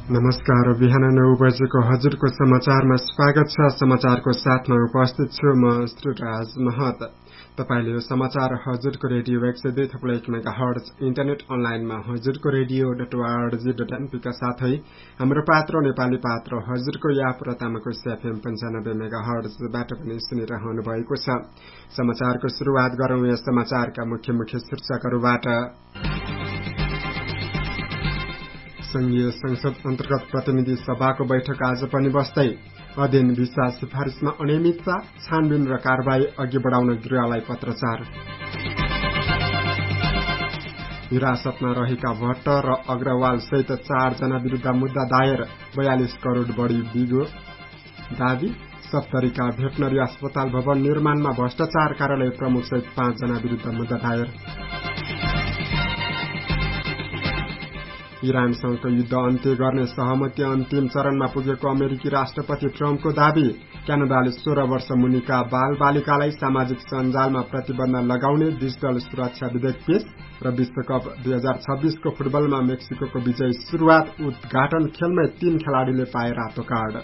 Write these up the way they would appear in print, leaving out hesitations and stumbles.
नमस्कार। बिहान 9 बजेको हजुरको समाचारमा स्वागत छ। समाचारको साथमा उपस्थित छु म श्रीराज महत। तपाईले यो समाचार हजुरको रेडियो 102.1 मेगाहर्ज इन्टरनेट अनलाइनमा हजुरको रेडियो.org.np का साथै हाम्रो पात्र नेपाली पात्र हजुरको याप र तामाकोस एफएम 95 मेगाहर्जबाट पनि सुनिरहनु भएको छ। समाचारको सुरुवात गरौं यस समाचारका मुख्य शीर्षकहरूबाट। संघीय संसद अन्तर्गत प्रतिनिधि सभाको बैठक आज पनि बस्दै। अध्ययन भिसा सिफारिशमा अनियमितता, छानबिन र कारबाही अघि बढाउन गृहलाई पत्रचार। हिरासतमा रहेका भट्ट र अग्रवाल सहित 4 जना विरुद्ध मुद्दा दायर। 42 करोड़ बढी बिगो दाबी। सप्तरीका भेटनरी अस्पताल भवन निर्माणमा भ्रष्टाचार कार्यालय प्रमुख सहित 5 जना विरुद्ध मुद्दा दायर। इरानसँगको युद्ध अन्त्य गर्ने सहमति अन्तिम चरणमा पुगेको अमेरिकी राष्ट्रपति ट्रम्पको दावी। क्यानाडाले 16 वर्ष मुनिका बाल बालिकालाई सामाजिक सञ्जालमा प्रतिबन्ध लगाउने डिजिटल सुरक्षा विधेयक पेश। र विश्वकप 2026 को फुटबलमा मेक्सिको विजयी सुरुवात। उद्घाटन खेलमै 3 खेलाड़ीले पाए रातो कार्ड।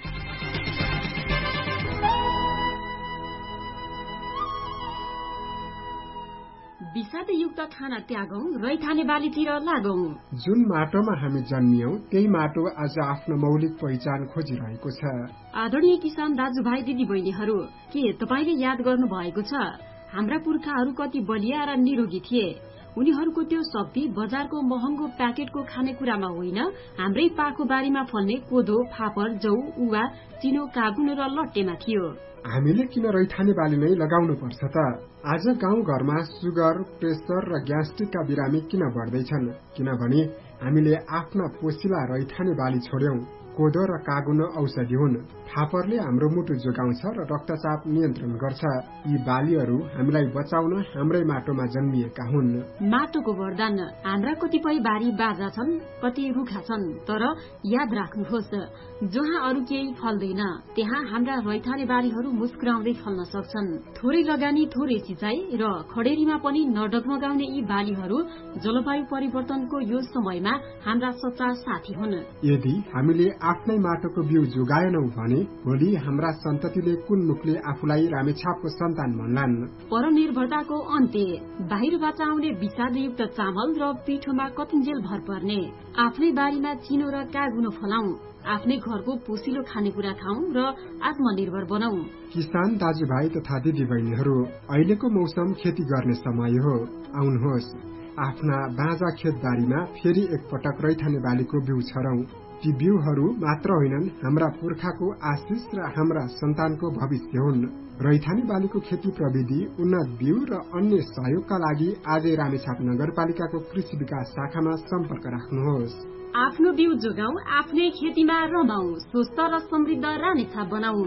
विषादयुक्त खाना त्यागौं, रैथाने बालीतिर लागौं। जुन माटोमा हामी जन्मियौं त्यही माटो आज आफ्नो मौलिक पहिचान खोजिरहेको छ। आदरणीय किसान दाजुभाइ दिदी बहिनीहरू, के तपाईले याद गर्नु भएको छ हाम्रा पुर्खाहरू कति बलिया र निरोगी थिए? उनीहरूको त्यो शक्ति बजारको महँगो प्याकेटको खानेकुरामा होइन, हाम्रै पाखो बारीमा फल्ने कोदो, फापर, जौ, उवा, चिनो, कागुन र लट्टेमा थियो। हामीले किन रैथाने बाली नै लगाउनु पर्छ त? आज गाउँ घरमा सुगर, प्रेसर र ग्यास्ट्रिकका बिरामी किन बढ्दैछन्? किनभने हामीले आफ्ना पोसिला रैथाने बाली छोड्यौं। कोदो र कागुन औषधि हुन्। फापरले हाम्रो मुटु जोगाउँछ र रक्तचाप नियन्त्रण गर्छ। यी बालीहरू हामीलाई बचाउन हाम्रै माटोमा जन्मिएका हुन्। माटोको वरदान। हाम्रा कतिपय बारी बाजा छन्, कति रुखा छन्, तर याद राख्नुहोस्, जहाँ अरू केही फल्दैन त्यहाँ हाम्रा रैथाने बालीहरू मुस्कुराउँदै फल्न सक्छन्। थोरै लगानी, थोरै सिँचाइ र खडेरीमा पनि नडगमगाउने यी बालीहरू जलवायु परिवर्तनको यो समयमा हाम्रा सच्चा साथी हुन्। यदि हामीले आफ्नै माटोको बिउ जोगाएनौं भने भोलि हाम्रा सन्ततिले कुन मुखले आफूलाई रामेछापको सन्तान भन्लान्? परनिर्भरताको अन्त्य। बाहिरबाट आउने विषादयुक्त चामल र पिठोमा कतिन्जेल भर पर्ने। आफ्नै बारीमा चिनो र कागुनो फलाउँ, आफ्नै घरको पोसिलो खानेकुरा खाउँ र आत्मनिर्भर बनाऊ। किसान दाजुभाइ तथा दिदी बहिनीहरू, अहिलेको मौसम खेती गर्ने समय हो। आउनुहोस्, आफ्ना बाँझा खेतबारीमा फेरि एकपटक रैथाने बालीको बिउ छरौं। ती बिउहरू मात्र होइनन्, हाम्रा पुर्खाको आशिष र हाम्रा सन्तानको भविष्य हुन्। रैथाने बालीको खेती प्रविधि, उन्नत बिउ र अन्य सहयोगका लागि आजै रामेछाप नगरपालिकाको कृषि विकास शाखामा सम्पर्क राख्नुहोस्। आफ्नो बिउ जोगाऊ, आफ्नै खेतीमा रमाऊ, स्वस्थ र समृद्ध रामेछाप बनाऊ।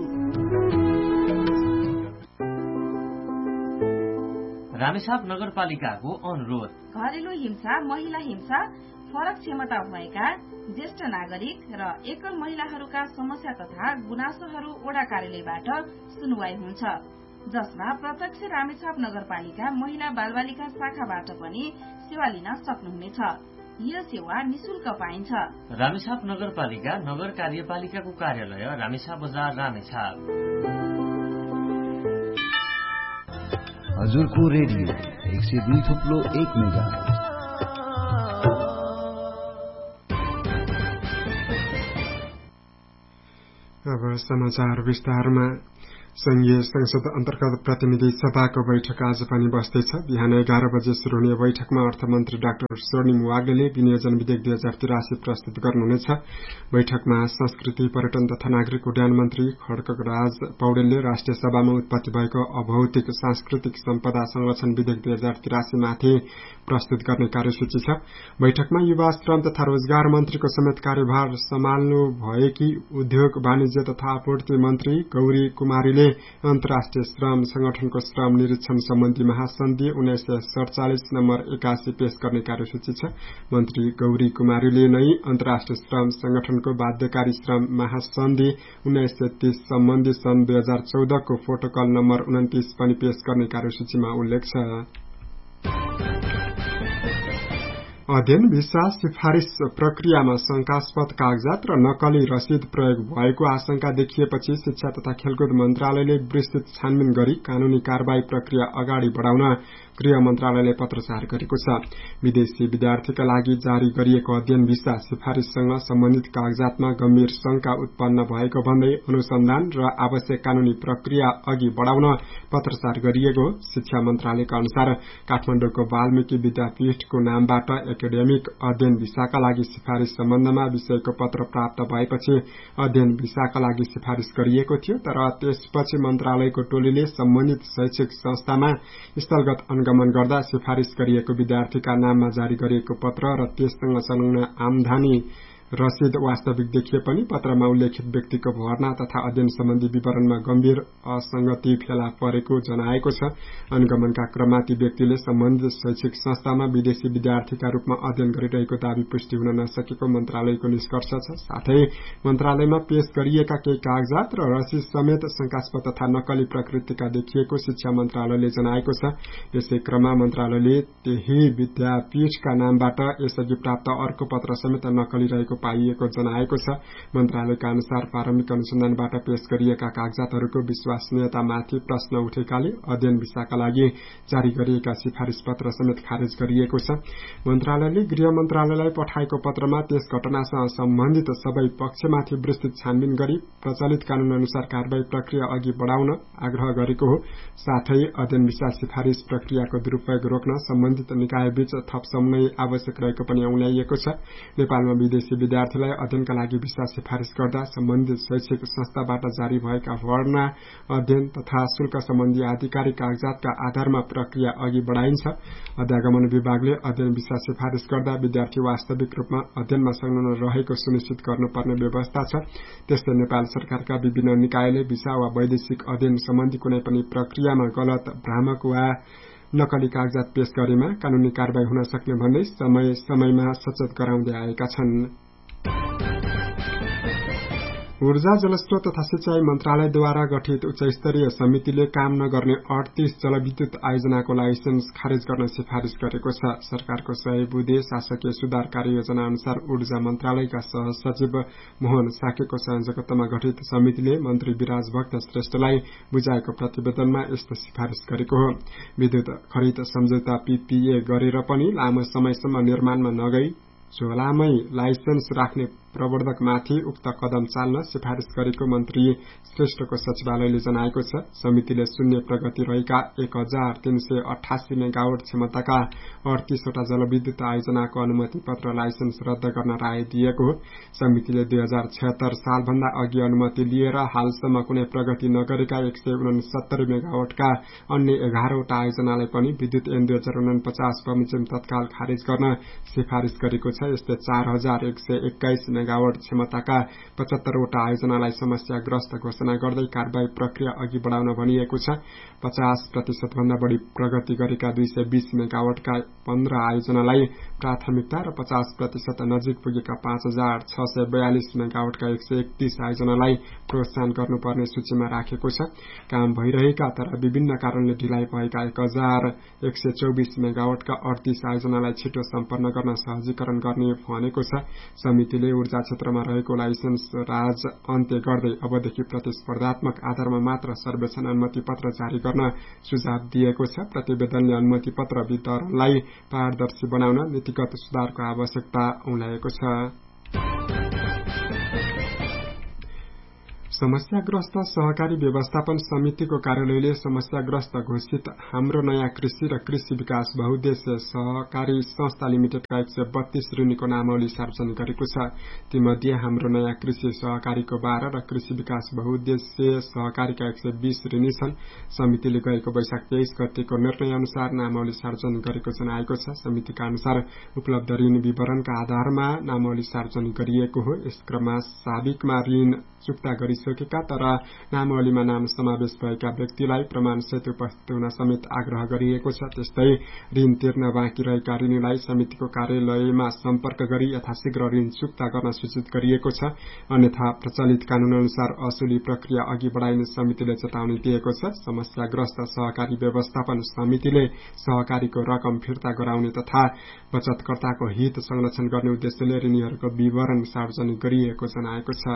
रामेछाप नगरपालिकाको अनुरोध। घरेलु हिंसा, महिला हिंसा, फरक क्षमता भएका ज्येष्ठ नागरिक र एकल महिलाहरूका समस्या तथा गुनासोहरू वडा कार्यालयबाट सुनवाई हुन्छ, जसमा प्रत्यक्ष रामेछाप नगरपालिका महिला बालबालिका शाखाबाट पनि सेवा लिन सक्नुहुनेछ। यो सेवा निशुल्क पाइन्छ। रामेछाप नगरपालिका नगर कार्यपालिकाको कार्यालय रामेछाप बजार रामेछाप। हजुरको रेडियो 102.1 मेगाहर्ज। अब समाचार विस्तारमा। संघीय संसद अन्तर्गत प्रतिनिधि सभाको बैठक आज पनि बस्दैछ। बिहान 11 बजे शुरू हुने बैठकमा अर्थमन्त्री डाक्टर स्वर्णिम वाग्लेले विनियोजन विधेयक 2083 प्रस्तुत गर्नुहुनेछ। बैठकमा संस्कृति, पर्यटन तथा नागरिक उड्डयन मन्त्री खड्गराज पौडेलले राष्ट्रिय सभामा उत्पत्ति भएको अभौतिक सांस्कृतिक सम्पदा संरक्षण विधेयक 2083 माथि प्रस्तुत गर्ने कार्यसूची छ। बैठकमा युवा, श्रम तथा रोजगार मन्त्रीको समेत कार्यभार सम्हाल्नु भएकी उद्योग, वाणिज्य तथा आपूर्ति मन्त्री गौरी कुमारीले अन्तर्राष्ट्रिय श्रम संगठनको श्रम निरीक्षण सम्बन्धी महासन्धि 1947 नम्बर 81 पेश गर्ने कार्यसूची छ। मन्त्री गौरी कुमारीले नै अन्तर्राष्ट्रिय श्रम संगठनको बाध्यकारी श्रम महासन्धि 1930 सम्बन्धी सन् 2014 को प्रोटोकल नम्बर 29 पनि पेश गर्ने कार्यसूचीमा उल्लेख छ। अध्ययन भिसा सिफारिस प्रक्रियामा शंकास्पद कागजात र नक्कली रसिद प्रयोग भएको आशंका देखिएपछि शिक्षा तथा खेलकुद मन्त्रालयले विस्तृत छानबिन गरी कानूनी कार्यवाही प्रक्रिया अगाडि बढ़ाउन गृह मन्त्रालयले पत्रचार गरेको छ। विदेशी विद्यार्थीका लागि जारी गरिएको अध्ययन भिसा सिफारिससँग सम्बन्धित कागजातमा गम्भीर शंका उत्पन्न भएको भन्दै अनुसन्धान र आवश्यक कानूनी प्रक्रिया अघि बढ़ाउन पत्रचार गरिएको शिक्षा मन्त्रालयका अनुसार काठमाडौँको वाल्मीकि विद्यापीठको नामबाट एकाडेमिक अध्ययन भिसाका लागि सिफारिस सम्बन्धमा विषयको पत्र प्राप्त भएपछि अध्ययन भिसाका लागि सिफारिस गरिएको थियो, तर त्यसपछि मन्त्रालयको टोलीले सम्बन्धित शैक्षिक संस्थामा स्थलगत अनुगमन गर्दा सिफारिस गरिएको विद्यार्थीका नाममा जारी गरिएको पत्र र त्यससँग संलग्न आमदानी रसिद वास्तविक देखिए पनि पत्रमा उल्लेखित व्यक्तिको भर्ना तथा अध्ययन सम्बन्धी विवरणमा गम्भीर असंगति फेला परेको जनाएको छ। अनुगमनका क्रममा ती व्यक्तिले सम्बन्धित शैक्षिक संस्थामा विदेशी विद्यार्थीका रूपमा अध्ययन गरिरहेको दावी पुष्टि हुन नसकेको मन्त्रालयको निष्कर्ष छ। साथै मन्त्रालयमा पेश गरिएका केही कागजात र रसिद समेत शंकास्पद तथा नक्कली प्रकृतिका देखिएको शिक्षा मन्त्रालयले जनाएको छ। यसै क्रममा मन्त्रालयले त्यही विद्यापीठका नामबाट यसअघि प्राप्त अर्को पत्र समेत नक्कली रहेको पाइएको जनाएको छ। मन्त्रालयका अनुसार प्रारम्भिक अनुसन्धानबाट पेश गरिएका कागजातहरूको विश्वसनीयतामाथि प्रश्न उठेकाले अध्ययन भिसाका लागि जारी गरिएका सिफारिस पत्र समेत खारेज गरिएको छ। मन्त्रालयले गृह मन्त्रालयलाई पठाएको पत्रमा त्यस घटनासँग सम्बन्धित सबै पक्षमाथि विस्तृत छानबिन गरी प्रचलित कानून अनुसार कार्यवाही प्रक्रिया अघि बढ़ाउन आग्रह गरेको हो। साथै अध्ययन भिसा सिफारिस प्रक्रियाको दुरूपयोग रोक्न सम्बन्धित निकायबीच थप समन्वय आवश्यक रहेको पनि औल्याइएको छ। नेपालमा विदेशी विद्यार्थीलाई अध्ययनका लागि भिसा सिफारिस गर्दा सम्बन्धित शैक्षिक संस्थाबाट जारी भएका भर्ना, अध्ययन तथा शुल्क सम्बन्धी आधिकारिक कागजातका आधारमा प्रक्रिया अघि बढ़ाइन्छ। अध्यागमन विभागले अध्ययन भिसा सिफारिस गर्दा विद्यार्थी वास्तविक रूपमा अध्ययनमा संलग्न रहेको सुनिश्चित गर्नुपर्ने व्यवस्था छ। त्यस्तै नेपाल सरकारका विभिन्न निकायले भिसा वा वैदेशिक अध्ययन सम्बन्धी कुनै पनि प्रक्रियामा गलत, भ्रामक वा नक्कली कागजात पेश गरेमा कानूनी कार्यवाही हुन सक्ने भन्दै समय समयमा सचेत गराउँदै आएका छन्। ऊर्जा, जलस्रोत तथा सिंचाई मन्त्रालयद्वारा गठित उच्चस्तरीय समितिले काम नगर्ने 38 जलविद्युत आयोजनाको लाइसेन्स खारेज गर्न सिफारिस गरेको छ। सरकारको 100 बुँदे शासकीय सुधार कार्ययोजना अनुसार ऊर्जा मन्त्रालयका सहसचिव मोहन साकेको संयोजकत्वमा गठित समितिले मन्त्री विराज भक्त श्रेष्ठलाई बुझाएको प्रतिवेदनमा यस्तो सिफारिस गरेको हो। विद्युत खरिद सम्झौता PPA गरेर पनि लामो समयसम्म निर्माणमा नगई झोलामै लाइसेन्स राख्ने प्रवर्धकमाथि उक्त कदम चाल्न सिफारिस गरेको मन्त्री श्रेष्ठको सचिवालयले जनाएको छ। समितिले शून्य प्रगति रहेका 1388 मेगावाट क्षमताका 38 वटा जलविद्युत आयोजनाको अनुमति पत्र लाइसेन्स रद्द गर्न राय दिएको हो। समितिले 2076 सालभन्दा अघि अनुमति लिएर हालसम्म कुनै प्रगति नगरेका 169 मेगावाटका अन्य 11 वटा आयोजनालाई पनि विद्युत ऐन 2049 बमोजिम तत्काल खारेज गर्न सिफारिस गरेको छ। यस्तै 4121 मेगावाट क्षमताका 75 वटा आयोजनालाई समस्याग्रस्त घोषणा गर्दै कार्यवाही प्रक्रिया अघि बढ़ाउन भनिएको छ। 50% भन्दा बढ़ी प्रगति गरेका 220 मेगावाटका 15 आयोजनालाई प्राथमिकता र 50% नजिक पुगेका 5642 मेगावाटका 131 आयोजनालाई प्रोत्साहन गर्नुपर्ने सूचीमा राखेको छ। काम भइरहेका तर विभिन्न कारणले ढिलाइ भएका 1124 मेगावाटका 38 आयोजनालाई छिटो सम्पन्न गर्न सहजीकरण गर्ने भनेको छ। समितिले ऊर्जा क्षेत्रमा रहेको लाइसेन्स राज अन्त्य गर्दै अबदेखि प्रतिस्पर्धात्मक आधारमा मात्र सर्वेक्षण अनुमति पत्र जारी गर्न सुझाव दिएको छ। प्रतिवेदनले अनुमति पत्र वितरणलाई पारदर्शी बनाउन नीतिगत सुधारको आवश्यकता औल्याएको छ। समस्याग्रस्त सहकारी व्यवस्थापन समितिको कार्यालयले समस्याग्रस्त घोषित हाम्रो नयाँ कृषि र कृषि विकास बहुद्देश्य सहकारी संस्था लिमिटेडका 132 ऋणीको नामावली सार्वजनिक गरेको छ। तीमध्ये हाम्रो नयाँ कृषि सहकारीको 12 र कृषि विकास बहुद्देश्य सहकारीका 120 ऋणी छन्। समितिले गएको वैशाख 23 गतेको निर्णय अनुसार नामावली सार्वजनिक गरेको जनाएको छ। समितिका अनुसार उपलब्ध ऋण विवरणका आधारमा नामावली सार्वजनिक गरिएको हो। यस क्रममा साबिकमा ऋण चुक्ता गरिसके नसकेका तर नामावलीमा नाम समावेश भएका व्यक्तिलाई प्रमाणसहित उपस्थित हुन समेत आग्रह गरिएको छ। त्यस्तै ऋण तिर्न बाँकी रहेका ऋणीलाई समितिको कार्यालयमा सम्पर्क गरी यथाशीघ्र ऋण चुक्ता गर्न सूचित गरिएको छ। अन्यथा प्रचलित कानून अनुसार असुली प्रक्रिया अघि बढ़ाइने समितिले चेतावनी दिएको छ। समस्याग्रस्त सहकारी व्यवस्थापन समितिले सहकारीको रकम फिर्ता गराउने तथा बचतकर्ताको हित संरक्षण गर्ने उद्देश्यले ऋणीहरूको विवरण सार्वजनिक गरिएको जनाएको छ।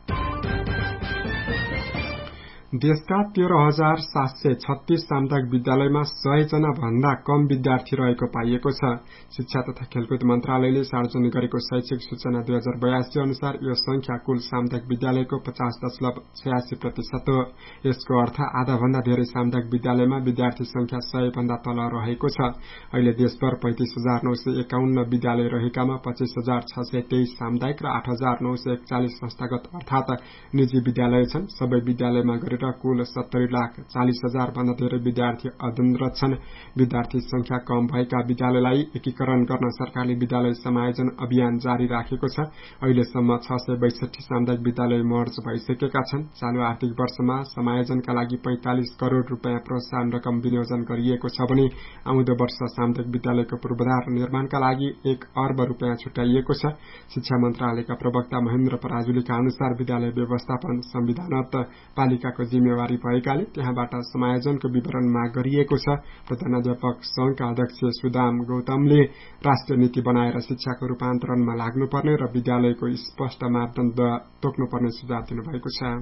देशका 13,736 सामुदायिक विद्यालयमा 100 जना भन्दा कम विद्यार्थी रहेको पाइएको छ। शिक्षा तथा खेलकुद मन्त्रालयले सार्वजनिक गरेको शैक्षिक सूचना 2082 अनुसार यो संख्या कुल सामुदायिक विद्यालयको 50.86% हो। यसको अर्थ आधा भन्दा धेरै सामुदायिक विद्यालयमा विद्यार्थी संख्या 100 भन्दा तल रहेको छ। अहिले देशभर 35,951 विद्यालय रहेकामा 25,623 सामुदायिक र 8,941 संस्थागत अर्थात निजी विद्यालय छन्। सबै विद्यालयमा कुल 70,40,000 भन्दा धेरै विद्यार्थी अध्ययनरत छन्। विद्यार्थी संख्या कम भएका विद्यालयलाई एकीकरण गर्न सरकारले विद्यालय समायोजन अभियान जारी राखेको छ। अहिलेसम्म 662 सामुदायिक विद्यालय मर्ज भइसकेका छन्। चालू आर्थिक वर्षमा समायोजनका लागि 45 करोड़ रूपियाँ प्रोत्साहन रकम विनियोजन गरिएको छ भने आउँदो वर्ष सामुदायिक विद्यालयको पूर्वाधार निर्माणका लागि 1 अर्ब रूपियाँ छुट्याइएको छ। शिक्षा मन्त्रालयका प्रवक्ता महेन्द्र पराजुलीका अनुसार विद्यालय व्यवस्थापन संविधानत पालिकाको जिम्मेवारी भएकाले त्यहाँबाट समायोजनको विवरण माग गरिएको छ। प्रधानाध्यापक संघका अध्यक्ष सुदाम गौतमले राष्ट्रिय नीति बनाएर शिक्षाको रूपान्तरणमा लाग्नुपर्ने र विद्यालयको स्पष्ट मापदण्ड तोक्नुपर्ने सुझाव दिनुभएको छ।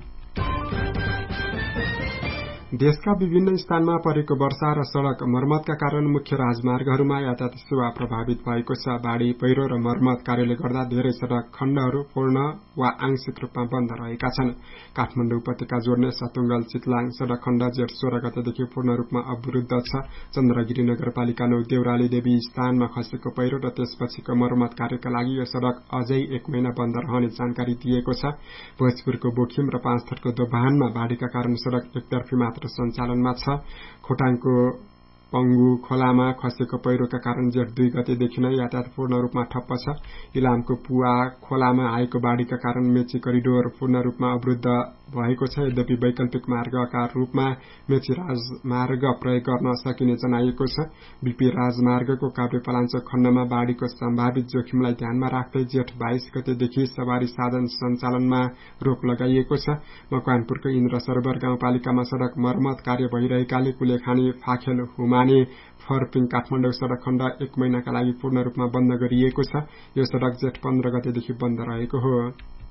देशका विभिन्न स्थानमा परेको वर्षा र सड़क मर्मतका कारण मुख्य राजमार्गहरूमा यातायात सेवा प्रभावित भएको छ। बाढ़ी पहिरो र मर्मत कार्यले गर्दा धेरै सड़क खण्डहरू पूर्ण वा आंशिक रूपमा बन्द रहेका छन्। काठमाडौँ उपत्यका जोड्ने सतुङ्गल चितलाङ सड़क खण्ड जेठ 16 गतेदेखि पूर्ण रूपमा अवरुद्ध छ। चन्द्रगिरी नगरपालिका 9 देउराली देवी स्थानमा खसेको पहिरो र त्यसपछिको मर्मत कार्यका लागि यो सड़क अझै 1 महिना बन्द रहने जानकारी दिएको छ। भोजपुरको बोखिम र पाँचथरको दोभानमा बाढ़ीका कारण सड़क एकतर्फी मात्र सञ्चालनमा छ। खोटाङको पंगु खोलामा खसेको पहिरोका कारण जेठ 2 गतेदेखि नै यातायात पूर्ण रूपमा ठप्प छ। इलामको पुवा खोलामा आएको बाढ़ीका कारण मेची करिडोर पूर्ण रूपमा अवरुद्ध भएको छ। यद्यपि वैकल्पिक मार्गका रूपमा मेची राजमार्ग प्रयोग गर्न सकिने जनाइएको छ। बीपी राजमार्गको काभ्रेपलाञ्चोक खण्डमा बाढ़ीको सम्भावित जोखिमलाई ध्यानमा राख्दै जेठ 22 गतेदेखि सवारी साधन सञ्चालनमा रोक लगाइएको छ। मकवानपुरको इन्द्र सरोवर गाउँपालिकामा सड़क मर्मत कार्य भइरहेकाले कुलेखानी फाखेल हुमाने फर्पिङ काठमाडौँ सड़क खण्ड 1 महिनाका लागि पूर्ण रूपमा बन्द गरिएको छ। यो सड़क जेठ 15 गतेदेखि बन्द रहेको हो।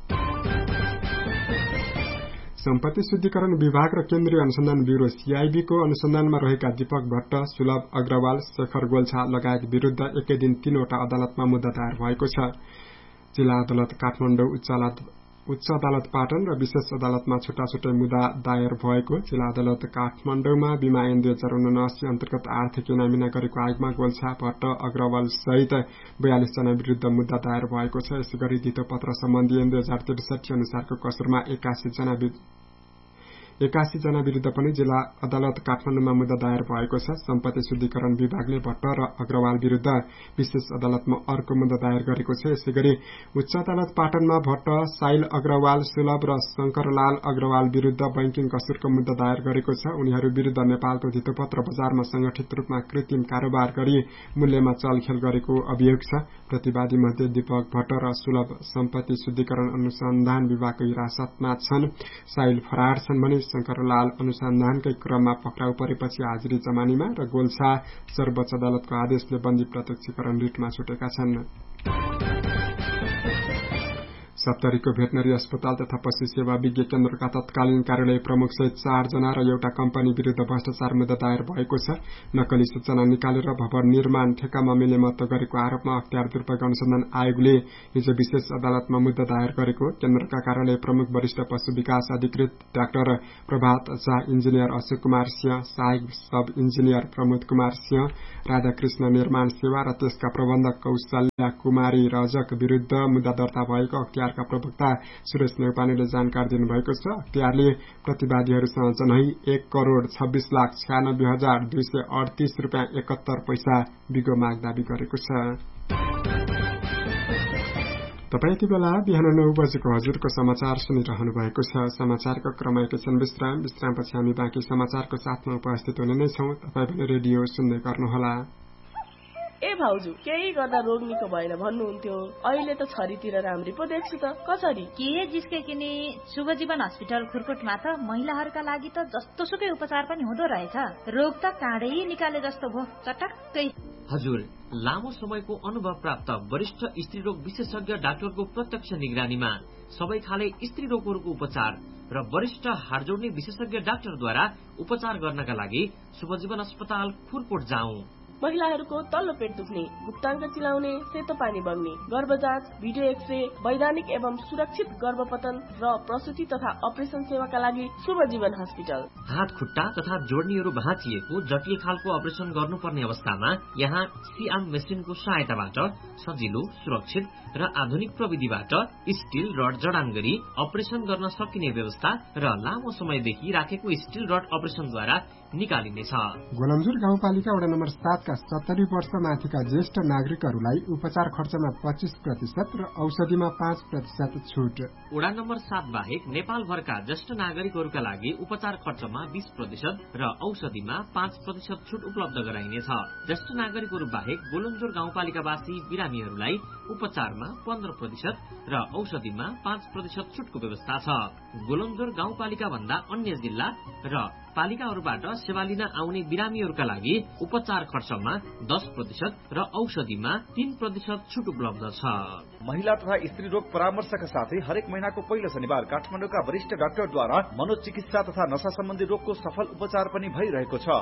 सम्पत्ति शुद्धिकरण विभाग र केन्द्रीय अनुसन्धान ब्यूरो सीआईबी को अनुसन्धानमा रहेका दीपक भट्ट, सुलभ अग्रवाल, शेखर गोल्छा लगायत विरूद्ध एकै दिन 3वटा अदालतमा मुद्दा दायर भएको छ। जिल्ला अदालत काठमाडौँ, उच्च अदालत पाटन र विशेष अदालतमा छुट्टा छुट्टै मुद्दा दायर भएको। जिल्ला अदालत काठमाडौँमा बीमा ऐन 2079 अन्तर्गत आर्थिक इनामिना गरेको आयोगमा गोल्छा, भट्ट, अग्रवाल सहित 42 जना विरूद्ध मुद्दा दायर भएको छ। यसैगरी धितो पत्र सम्बन्धी ऐन 2063 अनुसारको कसुरमा 81 जना विरूद्ध पनि जिल्ला अदालत काठमाडौँमा मुद्दा दायर भएको छ। सम्पत्ति शुद्धिकरण विभागले भट्ट र अग्रवाल विरूद्ध विशेष अदालतमा अर्को मुद्दा दायर गरेको छ। यसैगरी उच्च अदालत पाटनमा भट्ट, साइल अग्रवाल, सुलभ र शंकरलाल अग्रवाल विरूद्ध बैंकिङ कसुरको मुद्दा दायर गरेको छ। उनीहरू विरूद्ध नेपालको धितोपत्र बजारमा संगठित रूपमा कृत्रिम कारोबार गरी मूल्यमा चलखेल गरेको अभियोग छ। प्रतिवादी मध्ये दीपक भट्ट र सुलभ सम्पत्ति शुद्धिकरण अनुसन्धान विभागको हिरासतमा छन्। साइल फरार छन् भने शंकरलाल अनुसन्धानकै क्रममा पक्राउ परेपछि हाजिरी जमानीमा र गोल्छा सर्वोच्च अदालतको आदेशले बन्दी प्रत्यक्षीकरण रिटमा छुटेका छन्। सप्तरीको भेटनरी अस्पताल तथा पशु सेवा विज्ञ केन्द्रका तत्कालीन कार्यालय प्रमुख सहित 4 जना र एउटा कम्पनी विरूद्ध भ्रष्टाचार मुद्दा दायर भएको छ। नक्कली सूचना निकालेर भवन निर्माण ठेक्कामा मिलेमत्तो गरेको आरोपमा अख्तियार दुर्पयोग अनुसन्धान आयोगले हिजो विशेष अदालतमा मुद्दा दायर गरेको। केन्द्रका कार्यालय प्रमुख वरिष्ठ पशु विकास अधिकृत डाक्टर प्रभात झा, इन्जिनियर अशोक कुमार सिंह, सहायक सब इन्जिनियर प्रमोद कुमार सिंह, राधाकृष्ण निर्माण सेवा र त्यसका प्रबन्धक कौशल्या कुमारी रजक विरूद्ध मुद्दा दर्ता भएको अख्तियार प्रवक्ता सुरेश नेउपानेले जानकारी दिनुभएको छ। अख्तियारले प्रतिवादीहरूसँग जनै 1,26,96,238 रूपियाँ 71 पैसा बिगो माग दावी गरेको छ। तपाईँ यति बेला बिहान 9 बजेको हजुरको समाचार सुनिरहनु भएको छ। समाचारको क्रम एकैछिन विश्रामपछि हामी बाँकी समाचारको साथमा उपस्थित हुने नै छौं। तपाईँ पनि रेडियो सुन्दै गर्नुहोला। ए भाउजू, केही गर्दा रोग निको भएन भन्नुहुन्थ्यो, अहिले त छरीतिर राम्री पो देख्छु त। कसरी के जिस्के किने शुभजीवन हस्पिटल खुरकोटमा त महिलाहरूका लागि त जस्तो सुकै उपचार पनि हुँदो रहेछ। रोग त काँडै निकाले जस्तो भो चटक्कै। हजुर, लामो समयको अनुभव प्राप्त वरिष्ठ स्त्री रोग विशेषज्ञ डाक्टरको प्रत्यक्ष निगरानीमा सबै खाले स्त्री रोगहरूको उपचार र वरिष्ठ हाड जोड्ने विशेषज्ञ डाक्टरद्वारा उपचार गर्नका लागि शुभजीवन अस्पताल खुरकोट जाउँ। महिलाहरूको तल्लो पेट दुख्ने, गुप्ताङ्ग चिलाउने, सेतो पानी बग्ने, गर्भ जाँच, भिडियो एक्सरे, वैधानिक एवं सुरक्षित गर्भपतन र प्रसुति तथा अपरेसन सेवाका लागि शुभजीवन हस्पिटल। हात खुट्टा तथा जोड्नीहरू भाँचिएको जटिल खालको अपरेसन गर्नुपर्ने अवस्थामा यहाँ सिआम मेसिनको सहायताबाट सजिलो, सुरक्षित र आधुनिक प्रविधिबाट स्टील रड जडान गरी अपरेसन गर्न सकिने व्यवस्था र लामो समयदेखि राखेको स्टील रड अपरेसनद्वारा निकालिनेछ। गोलमजुर गाउँपालिका वडा नम्बर 7 का 70 वर्ष माथिका ज्येष्ठ नागरिकहरूलाई उपचार खर्चमा 25% र औषधिमा 5% छुट। वडा नम्बर 7 बाहेक नेपालभरका ज्येष्ठ नागरिकहरूका लागि उपचार खर्चमा 20% र औषधिमा 5% छुट उपलब्ध गराइनेछ। ज्येष्ठ नागरिकहरू बाहेक गोलमजुर गाउँपालिकावासी बिरामीहरूलाई उपचारमा 15% र औषधिमा 5% छुटको व्यवस्था छ। गोलमजुर गाउँपालिका भन्दा अन्य जिल्ला र पालिकाहरूबाट सेवा लिन आउने बिरामीहरूका लागि उपचार खर्चमा 10% र औषधिमा 3% छुट उपलब्ध छ। महिला तथा स्त्री रोग परामर्शका साथै हरेक महिनाको पहिलो शनिबार काठमाडौँका वरिष्ठ डाक्टरद्वारा मनोचिकित्सा तथा नशा सम्बन्धी रोगको सफल उपचार पनि भइरहेको छ।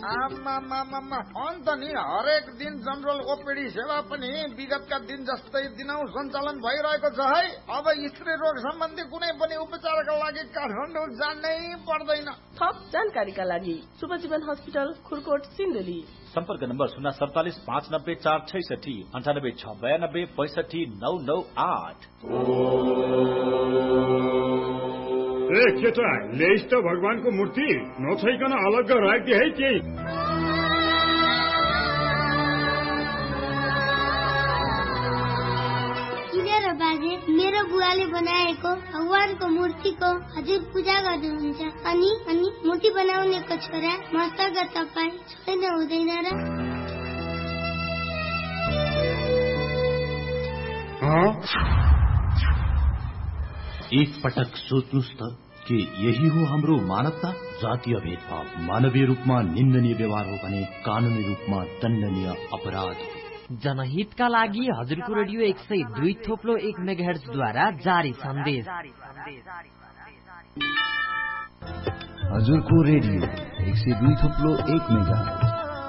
अन्त नि हरेक दिन जनरल ओपीडी सेवा पनि विगतका दिन जस्तै दिनौ सञ्चालन भइरहेको छ है। अब स्त्री रोग सम्बन्धी कुनै पनि उपचारका लागि काठमाडौँ जानै पर्दैन। थप जानकारीका लागि शुभजीवन हस्पिटल खुरकोट सिन्धुली। सम्पर्क नम्बर 047 590 466 98 692 65 998। ए केटा, ल्याइस् त भगवानको मूर्ति नछैकन अलग्ग राख्दे है केही। बाजे, मेरो बुवाले बनाएको भगवानको मूर्तिको हजुर पूजा गर्नुहुन्छ अनि मूर्ति बनाउनेको छोरा मस्तक तपाईँ छैन हुँदैन र? एक पटक सोच्नुस् त कि यही हो हाम्रो मानवता। जातीय भेदभाव मानवीय रूपमा निन्दनीय व्यवहार हो भने कानूनी रूपमा दण्डनीय अपराध हो। जनहितका लागि हजुरको रेडियो 102.1 मेगाहर्ज द्वारा जारी सन्देश। हजुरको रेडियो 102.1 मेगाहर्ज।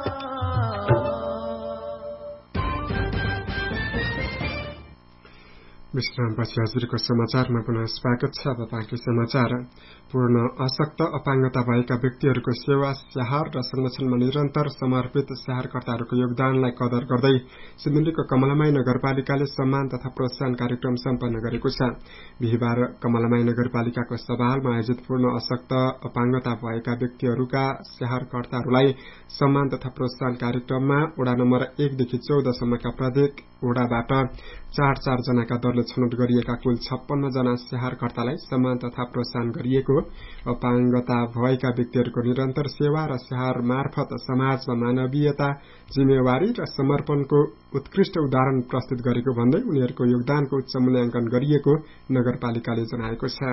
विश्रामपछि हजुरको समाचारमा पुनः स्वागत छ। अब बाँकी समाचार। पूर्ण अशक्त अपाङ्गता भएका व्यक्तिहरूको सेवा, स्याहार र संरक्षणमा निरन्तर समर्पित स्याहारकर्ताहरूको योगदानलाई कदर गर्दै सिन्धुलीको कमलामाई नगरपालिकाले सम्मान तथा प्रोत्साहन कार्यक्रम सम्पन्न गरेको छ। बिहिबार कमलामाई नगरपालिकाको सभाहालमा आयोजित पूर्ण अशक्त अपाङ्गता भएका व्यक्तिहरूका स्याहारकर्ताहरूलाई सम्मान तथा प्रोत्साहन कार्यक्रममा वडा नम्बर 1 देखि 14 सम्मका प्रत्येक वडाबाट 4 जनाका दरले छनौट गरिएका कुल 56 जना स्याहारकर्तालाई सम्मान तथा प्रोत्साहन गरिएको। अपाङ्गता भएका व्यक्तिहरूको निरन्तर सेवा र स्याहार मार्फत समाजमा मानवीयता, जिम्मेवारी र समर्पणको उत्कृष्ट उदाहरण प्रस्तुत गरेको भन्दै उनीहरूको योगदानको उच्च मूल्याङ्कन गरिएको नगरपालिकाले जनाएको छ।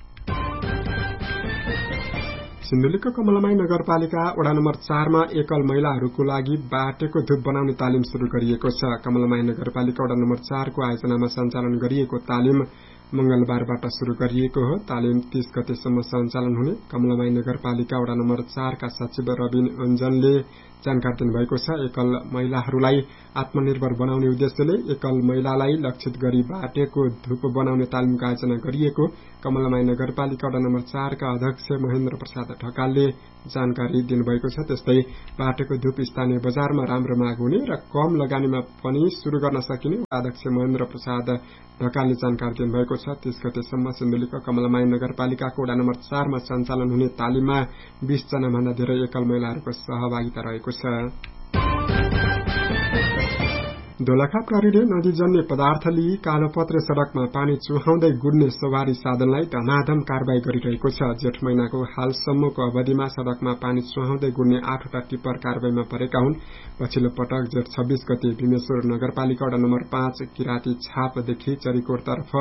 सिन्धुलीको कमलामाई नगरपालिका वडा नम्बर 4 मा एकल महिलाहरूको लागि बाटेको धुप बनाउने तालिम शुरू गरिएको छ। कमलामाई नगरपालिका वडा नम्बर 4 को आयोजनामा सञ्चालन गरिएको तालिम मंगलबारबाट शुरू गरिएको हो। तालिम 30 गतेसम्म सञ्चालन हुने कमलामाई नगरपालिका वडा नम्बर 4 का सचिव रबिन अन्जनले जानकारी दिनुभएको छ। एकल महिलाहरूलाई आत्मनिर्भर बनाउने उद्देश्यले एकल महिलालाई लक्षित गरी बाटेको धुप बनाउने तालिमको आयोजना गरिएको कमलामाई नगरपालिका वडा नम्बर 4 का अध्यक्ष महेन्द्र प्रसाद ढकालले जानकारी दिनुभएको छ। त्यस्तै बाटेको धुप स्थानीय बजारमा राम्रो माग हुने र कम लगानीमा पनि शुरू गर्न सकिने अध्यक्ष महेन्द्र प्रसाद ढकालले जानकारी दिनुभएको छ। 30 गतेसम्म सिन्धुलीको कमलामाई नगरपालिकाको वडा नम्बर 4 मा सञ्चालन हुने तालिममा 20 जना भन्दा धेरै एकल महिलाहरूको सहभागिता रहेको छ। दोलखा प्रहरीले नदीजन्य पदार्थ लिई कालोपत्रे सड़कमा पानी चुहाउँदै गुड्ने सवारी साधनलाई धमाधम कारवाही गरिरहेको छ। जेठ महिनाको हालसम्मको अवधिमा सड़कमा पानी चुहाउँदै गुड्ने 8वटा टिप्पर कारवाहीमा परेका हुन्। पछिल्लो पटक जेठ 26 गते भीमेश्वर नगरपालिका वडा नम्बर 5 किराती छापदेखि चरीकोटतर्फ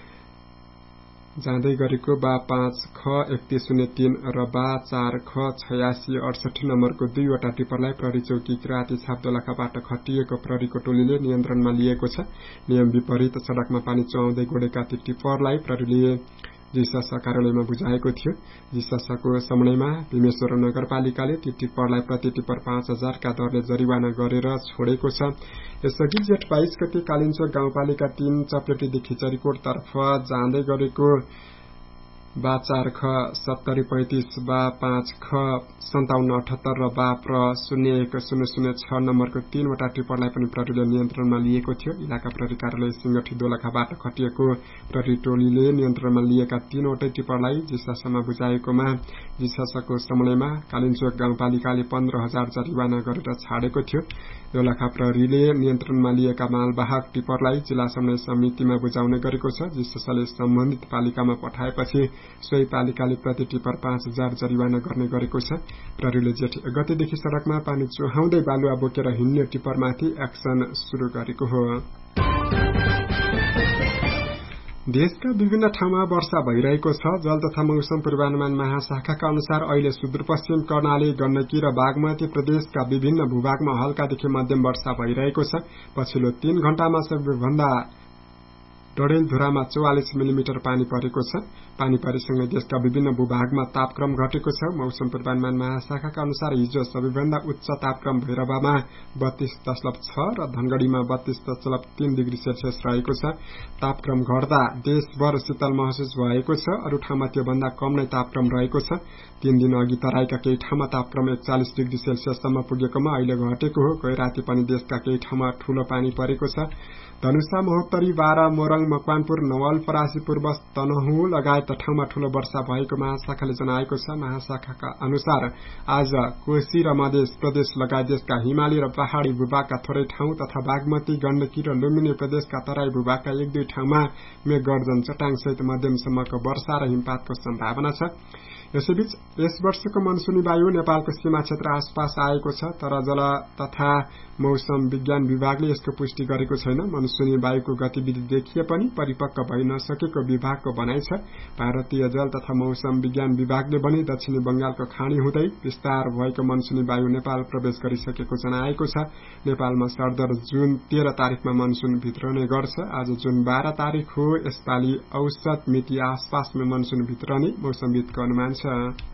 जाँदै गरेको बा 5 ख 3103 र बा 4 ख 8668 नम्बरको 2वटा टिप्परलाई प्रहरी चौकी किराती छाप दोलखाबाट खटिएको प्रहरीको टोलीले नियन्त्रणमा लिएको छ। नियम विपरीत सड़कमा पानी चुहाउँदै गोडेका ती टिप्परलाई प्रहरीले जिसस कार्यालयमा बुझाएको थियो। जिससको समयमा भीमेश्वर नगरपालिकाले ती टिप्परलाई प्रति टिप्पर 5000 का दरले जरिवाना गरेर छोडेको छ। यसअघि जेठ 22 गते कालिन्चोक गाउँपालिका 3 चपेटीदेखि चरीकोटतर्फ जाँदै गरेको बा 4 ख 7035 बा 5 ख 5778 र बा प्र 01006 नम्बरको 3वटा टिप्परलाई पनि प्रहरीले नियन्त्रणमा लिएको थियो। इलाका प्रहरी कार्यालय सिंगठी दोलखाबाट खटिएको प्रहरी टोलीले नियन्त्रणमा लिएका 3वटै टिप्परलाई जिसासमा बुझाएकोमा जिसासको समयमा कालिन्चोक गाउँपालिकाले 15000 जरिवाना गरेर छाडेको थियो। दोलखा प्रहरीले नियन्त्रणमा लिएका मालवाहक टिप्परलाई जिल्ला समन्वय समितिमा बुझाउने गरेको छ। जिसासले सम्बन्धित पालिकामा पठाएपछि सोही पालिकाले प्रति टिप्पर 5000 जरिवाना गर्ने गरेको छ। प्रहरीले जेठ 1 गतेदेखि सड़कमा पानी चुहाउँदै बालुवा बोकेर हिँड्ने टिप्परमाथि एक्सन शुरू गरेको हो। देशका विभिन्न ठाउँमा वर्षा भइरहेको छ। जल तथा मौसम पूर्वानुमान महाशाखाका अनुसार अहिले सुदूरपश्चिम कर्णाली, गण्डकी र बागमती प्रदेशका विभिन्न भूभागमा हल्कादेखि मध्यम वर्षा भइरहेको छ। पछिल्लो 3 घण्टामा सबैभन्दा डडेलधुरामा 44 मिलिमिटर पानी परेको छ। पानी परेसँगै देशका विभिन्न भूभागमा तापक्रम घटेको छ। मौसम पूर्वानुमान महाशाखाका अनुसार हिजो सबैभन्दा उच्च तापक्रम भैरवामा 32.6 र धनगढ़ीमा 32.3 डिग्री सेल्सियस रहेको छ। तापक्रम घट्दा देशभर शीतल महसुस भएको छ। अरू ठाउँमा त्योभन्दा कम नै तापक्रम रहेको छ। 3 दिन अघि तराईका केही ठाउँमा तापक्रम 41 डिग्री सेल्सियससम्म पुगेकोमा अहिले घटेको हो। गै राति पनि देशका केही ठाउँमा ठूलो पानी परेको छ। धनुषा, महोत्तरी, बारा, मोरङ, मकवानपुर, नवलपरासी, पूर्व तनहुँ लगायत ठाउँमा ठूलो वर्षा भएको महाशाखाले जनाएको छ। महाशाखाका अनुसार आज कोशी र मध्य प्रदेश लगायत देशका हिमाली र पहाड़ी भूभागका थोरै ठाउँ तथा बागमती, गण्डकी र लुम्बिनी प्रदेशका तराई भूभागका 1-2 ठाउँमा मेघगर्जन, चट्याङसहित मध्यमसम्मको वर्षा र हिमपातको सम्भावना छ। यसैबीच यस वर्षको मनसुनी वायु नेपालको सीमा क्षेत्र आसपास आएको छ, तर जल तथा मौसम विज्ञान विभागले यसको पुष्टि गरेको छैन। मनसुनी वायुको गतिविधि देखिए पनि परिपक्व भइ नसकेको विभागको भनाइ छ। भारतीय जल तथा मौसम विज्ञान विभागले पनि दक्षिणी बंगालको खाड़ी हुँदै विस्तार भएको मनसुनी वायु नेपाल प्रवेश गरिसकेको जनाएको छ। नेपालमा सरदर जुन 13 तारिकमा मनसुन भित्रने गर्छ। आज जुन 12 तारिक हो। यसपालि औसत मिति आसपासमा मनसुन भित्रने मौसमविदको अनुमान छ।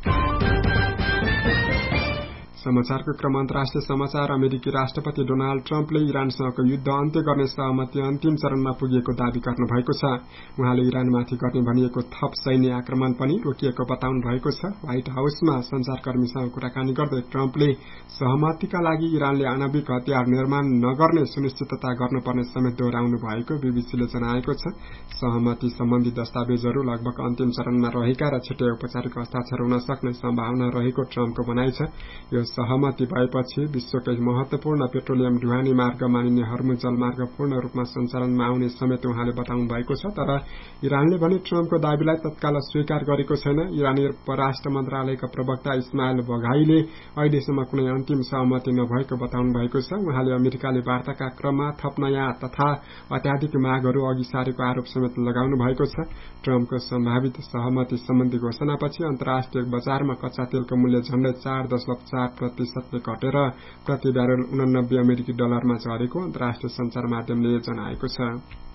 समाचारको क्रम अन्तर्राष्ट्रिय समाचार। अमेरिकी राष्ट्रपति डोनाल्ड ट्रम्पले इरानसँगको युद्ध अन्त्य गर्ने सहमति अन्तिम चरणमा पुगेको दावी गर्नु भएको छ। उहाँले इरानमाथि गर्ने भनिएको थप सैन्य आक्रमण पनि रोकिएको बताउनु भएको छ। व्हाइट हाउसमा संचारकर्मीसँग कुराकानी गर्दै ट्रम्पले सहमतिका लागि इरानले आणविक हतियार निर्माण नगर्ने सुनिश्चितता गर्नुपर्ने समेत दोहोर्याउनु भएको बीबीसीले जनाएको छ। सहमति सम्बन्धी दस्तावेजहरू लगभग अन्तिम चरणमा रहेका र छिटै औपचारिक हस्ताक्षर हुन सक्ने सम्भावना रहेको ट्रम्पको भनाइ छ। यो सहमति भएपछि विश्वकै महत्वपूर्ण पेट्रोलियम ढुवानी मार्ग मानिने हर्मुज जलमार्ग पूर्ण रूपमा सञ्चालनमा आउने समेत उहाँले बताउनु भएको छ। तर इरानले भने ट्रम्पको दावीलाई तत्काल स्वीकार गरेको छैन। इरानी परराष्ट्र मन्त्रालयका प्रवक्ता इस्माइल बघाईले अहिलेसम्म कुनै अन्तिम सहमति नभएको बताउनु भएको छ। उहाँले अमेरिकाले वार्ताका क्रममा थप नयाँ तथा अत्याधिक मागहरू अघि सारेको आरोप समेत लगाउनु भएको छ। ट्रम्पको सम्भावित सहमति सम्बन्धी घोषणापछि अन्तर्राष्ट्रिय बजारमा कच्चा तेलको मूल्य झण्डै 4.4% घटेर प्रति ब्यारेल 89 अमेरिकी डलरमा झरेको अन्तर्राष्ट्रिय संचार माध्यमले जनाएको छ।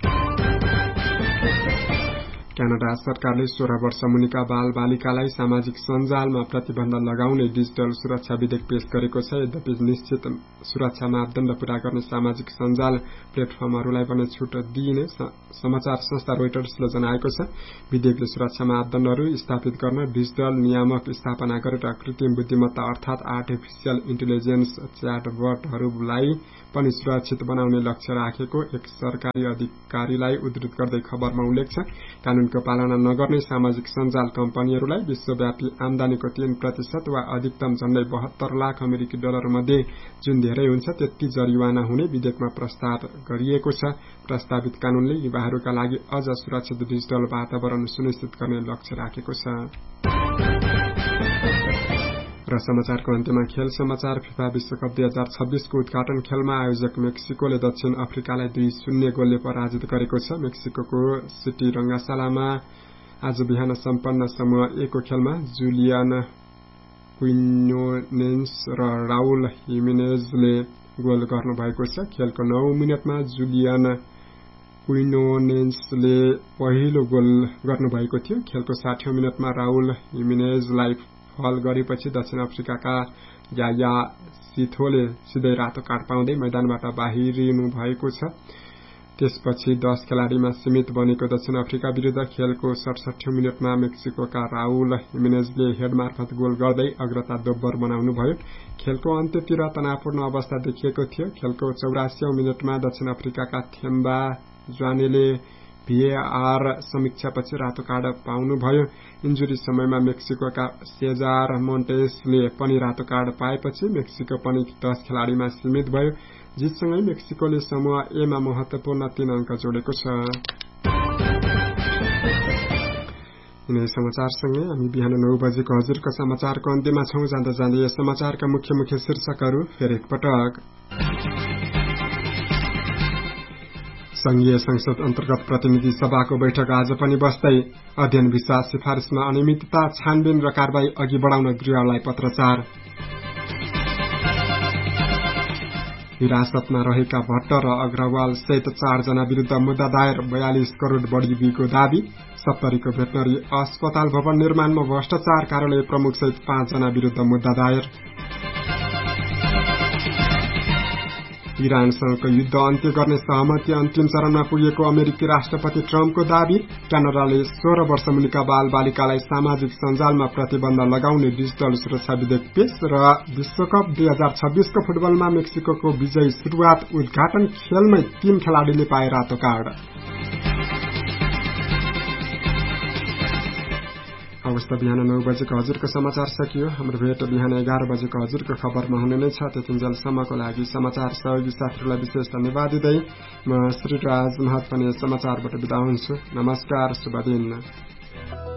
क्यानाडा सरकारले 16 वर्ष मुनिका बाल बालिकालाई सामाजिक सञ्जालमा प्रतिबन्ध लगाउने डिजिटल सुरक्षा विधेयक पेश गरेको छ। यद्यपि निश्चित सुरक्षा मापदण्ड पूरा गर्ने सामाजिक सञ्जाल प्लेटफर्महरूलाई पनि छुट दिइने समाचार संस्था रोइटर्सले जनाएको छ। विधेयकले सुरक्षा मापदण्डहरू स्थापित गर्न डिजिटल नियामक स्थापना गरेर कृत्रिम बुद्धिमत्ता अर्थात आर्टिफिशियल इन्टेलिजेन्स च्याटबटहरूलाई पनि सुरक्षित बनाउने लक्ष्य राखेको एक सरकारी अधिकारीलाई उद्धृत गर्दै खबरमा उल्लेख छ। कानून नियमको पालना नगर्ने सामाजिक सञ्जाल कम्पनीहरूलाई विश्वव्यापी आमदानीको 3% वा अधिकतम झण्डै 72 लाख अमेरिकी डलर मध्ये जुन धेरै हुन्छ त्यति जरिवाना हुने विधेयकमा प्रस्ताव गरिएको छ। प्रस्तावित कानूनले युवाहरूका लागि अझ सुरक्षित डिजिटल वातावरण सुनिश्चित गर्ने लक्ष्य राखेको छ। र समाचारको अन्त्यमा खेल समाचार। फिफा विश्वकप 2026 को उद्घाटन खेलमा आयोजक मेक्सिकोले दक्षिण अफ्रिकालाई 2-0 गोलले पराजित गरेको छ। मेक्सिकोको सिटी रंगशालामा आज बिहान सम्पन्न समूह A को खेलमा जुलियन क्विनोनेन्स र राउल हिमेनेजले गोल गर्नुभएको छ। खेलको 9 मिनेटमा जुलियन क्विनोनेन्सले पहिलो गोल गर्नुभएको थियो। खेलको 60औं मिनेटमा राउल हिमेनेजलाई फल गरेपछि दक्षिण अफ्रिकाका याया सिथोले सिधै रातो कार्ड पाउँदै मैदानबाट बाहिरिनु भएको छ। त्यसपछि 10 खेलाड़ीमा सीमित बनेको दक्षिण अफ्रिका विरुद्ध खेलको 67औं मिनेटमा मेक्सिकोका राउल हिमेनेजले हेड मार्फत गोल गर्दै अग्रता दोब्बर बनाउनुभयो। खेलको अन्त्यतिर तनावपूर्ण अवस्था देखिएको थियो। खेलको 84औं मिनेटमा दक्षिण अफ्रिकाका थेम्बा ज्वानेले VAR समीक्षापछि रातो कार्ड पाउनुभयो। इन्जुरी समयमा मेक्सिकोका सेजार मोन्टेसले पनि रातो कार्ड पाएपछि मेक्सिको पनि 10 खेलाड़ीमा सीमित भयो। जितसँगै मेक्सिकोले समूह A मा महत्वपूर्ण 3 अंक जोडेको छ। यिनै समाचारसँगै हामी बिहान 9 बजेको हजुरको समाचारको अन्त्यमा छौं। जाँदा जाँदै यस समाचारका मुख्य शीर्षकहरू फेरि एकपटक। संघीय संसद अन्तर्गत प्रतिनिधि सभाको बैठक आज पनि बस्दै अध्ययन भिसा सिफारिशमा अनियमितता छानबिन र कारबाही अघि बढाउन गृहलाई पत्रचार। हिरासतमा रहेका भट्ट र अग्रवाल सहित 4 जना विरूद्ध मुद्दा दायर। 42 करोड़ बढ़ी बिको दावी। सप्तरीको भेटनरी अस्पताल भवन निर्माणमा भ्रष्टाचार कार्यालय प्रमुख सहित 5 जना विरूद्ध मुद्दा दायर। इरानसँगको युद्ध अन्त्य गर्ने सहमति अन्तिम चरणमा पुगेको अमेरिकी राष्ट्रपति ट्रम्पको दावी। क्यानाडाले 16 वर्ष मुनिका बाल बालिकालाई सामाजिक सञ्जालमा प्रतिबन्ध लगाउने डिजिटल सुरक्षा विधेयक पेश। र विश्वकप 2026 को फुटबलमा मेक्सिकोको विजयी शुरूआत। उद्घाटन खेलमै 3 खेलाड़ीले पाए रातो कार्ड। अवस्था बिहान 9 बजेको हजुरको समाचार सकियो। हाम्रो भेट बिहान 11 बजेको हजुरको खबरमा हुने नै छ। त्यतिन्जेलसम्मको लागि समाचार सहयोगी साथीहरूलाई विशेष धन्यवाद दिँदै म श्रीराज महत पनि समाचारबाट बिदा हुन्छु। नमस्कार, शुभ दिन।